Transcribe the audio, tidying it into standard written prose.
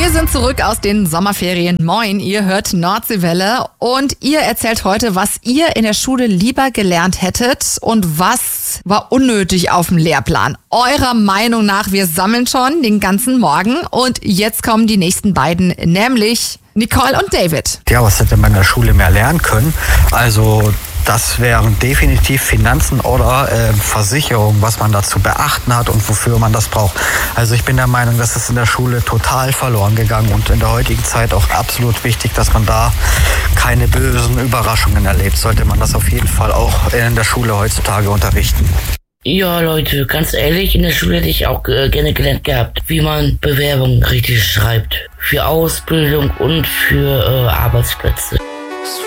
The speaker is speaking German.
Wir sind zurück aus den Sommerferien. Moin, ihr hört Nordseewelle und ihr erzählt heute, was ihr in der Schule lieber gelernt hättet und was war unnötig auf dem Lehrplan. Eurer Meinung nach, wir sammeln schon den ganzen Morgen und jetzt kommen die nächsten beiden, nämlich Nicole und David. Ja, was hätte man in der Schule mehr lernen können? Also das wären definitiv Finanzen oder Versicherung, was man dazu beachten hat und wofür man das braucht. Also ich bin der Meinung, das ist in der Schule total verloren gegangen und in der heutigen Zeit auch absolut wichtig, dass man da keine bösen Überraschungen erlebt. Sollte man das auf jeden Fall auch in der Schule heutzutage unterrichten. Ja, Leute, ganz ehrlich, in der Schule hätte ich auch gerne gelernt gehabt, wie man Bewerbungen richtig schreibt. Für Ausbildung und für Arbeitsplätze.